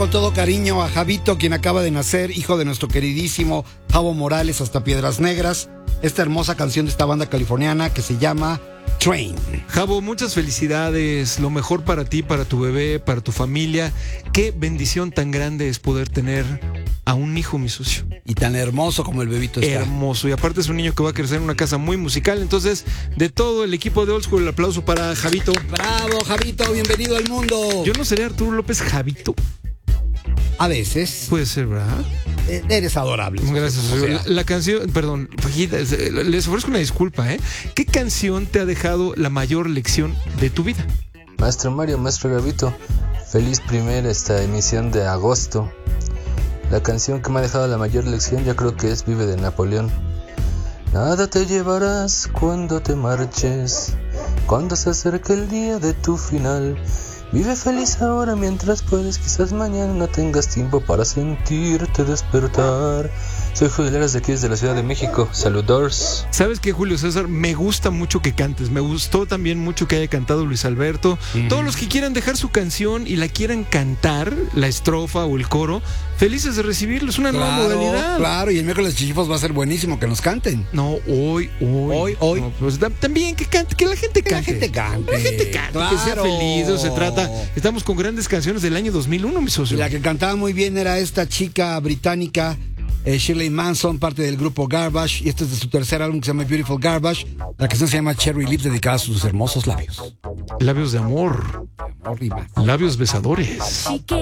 Con todo cariño a Javito, quien acaba de nacer, hijo de nuestro queridísimo Javo Morales hasta Piedras Negras. Esta hermosa canción de esta banda californiana que se llama Train. Javo, muchas felicidades, lo mejor para ti, para tu bebé, para tu familia. Qué bendición tan grande es poder tener a un hijo, mi socio. Y tan hermoso como el bebito está. Hermoso, y aparte es un niño que va a crecer en una casa muy musical. Entonces, de todo el equipo de Old School, el aplauso para Javito. Bravo, Javito, bienvenido al mundo. Yo no seré Arturo López Javito. A veces. Puede ser, ¿verdad? Eres adorable. Gracias. O sea, La canción, perdón, Fajita, les ofrezco una disculpa, ¿eh? ¿Qué canción te ha dejado la mayor lección de tu vida? Maestro Mario, maestro Gavito, feliz primera emisión de agosto. La canción que me ha dejado la mayor lección yo creo que es Vive de Napoleón. Nada te llevarás cuando te marches, cuando se acerque el día de tu final. Vive feliz ahora mientras puedes, quizás mañana no tengas tiempo para sentirte despertar. Soy Julio Leras de aquí desde la Ciudad de México. Saludos. ¿Sabes qué, Julio César? Me gusta mucho que cantes. Me gustó también mucho que haya cantado Luis Alberto. Todos los que quieran dejar su canción y la quieran cantar, la estrofa o el coro, felices de recibirlo. Es una nueva modalidad. Claro, y el miércoles Chichifos va a ser buenísimo que nos canten. No, hoy. No, pues también que cante, que la gente cante. La gente cante, claro. que sea feliz, de eso se trata. Estamos con grandes canciones del año 2001, mi socio. La que cantaba muy bien era esta chica británica, Shirley Manson, parte del grupo Garbage, y este es de su tercer álbum que se llama Beautiful Garbage. La canción se llama Cherry Lips, dedicada a sus hermosos labios. Labios de amor. Amor y más. Labios besadores.